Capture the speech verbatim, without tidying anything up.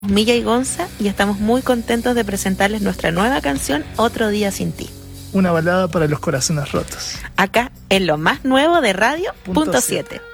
Milla y Gonza, y estamos muy contentos de presentarles nuestra nueva canción Otro Día Sin Ti. Una balada para los corazones rotos. Acá en lo más nuevo de Radio Punto siete.